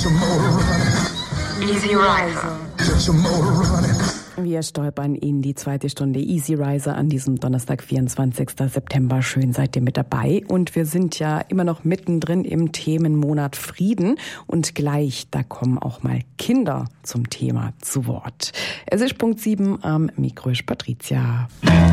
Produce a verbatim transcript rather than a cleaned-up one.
Easy Riser. Wir stolpern in die zweite Stunde Easy Riser an diesem Donnerstag, vierundzwanzigsten September. Schön seid ihr mit dabei. Und wir sind ja immer noch mittendrin im Themenmonat Frieden. Und gleich, da kommen auch mal Kinder zum Thema zu Wort. Es ist Punkt sieben, am Mikro ist Patricia.